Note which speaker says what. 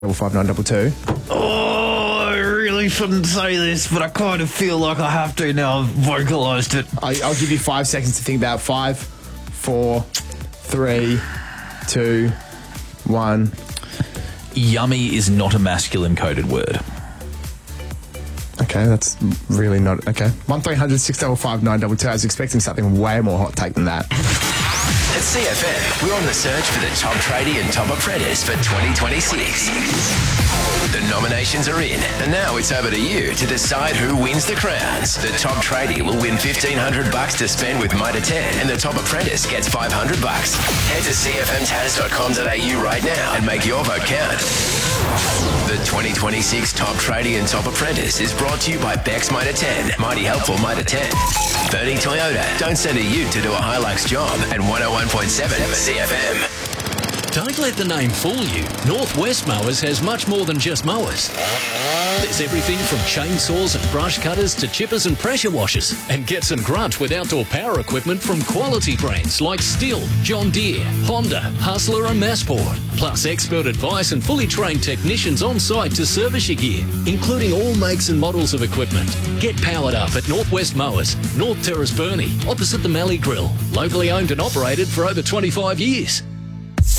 Speaker 1: 5922.
Speaker 2: Oh, I really shouldn't say this, but I kind of feel like I have to now. I've vocalised it.
Speaker 1: I'll give you 5 seconds to think about 5, 4, 3, 2, 1.
Speaker 3: Yummy is not a masculine coded word.
Speaker 1: Okay, that's really not... Okay. 1300 655 922. I was expecting something way more hot take than that.
Speaker 4: At CFM, we're on the search for the top tradie and top apprentice for 2026. The nominations are in, and now it's over to you to decide who wins the crowns. The top tradie will win $1,500 to spend with Mitre 10, and the top apprentice gets $500. Head to cfmtaz.com.au right now and make your vote count. The 2026 Top Tradie and Top Apprentice is brought to you by Beck's Mitre 10, Mighty Helpful Mitre 10. Burning Toyota, don't send a ute to do a Hilux job, and 101.7 CFM.
Speaker 5: Don't let the name fool you. Northwest Mowers has much more than just mowers. There's everything from chainsaws and brush cutters to chippers and pressure washers. And get some grunt with outdoor power equipment from quality brands like Stihl, John Deere, Honda, Hustler and Massport. Plus expert advice and fully trained technicians on site to service your gear, including all makes and models of equipment. Get powered up at Northwest Mowers, North Terrace Burnie, opposite the Mallee Grill. Locally owned and operated for over 25 years.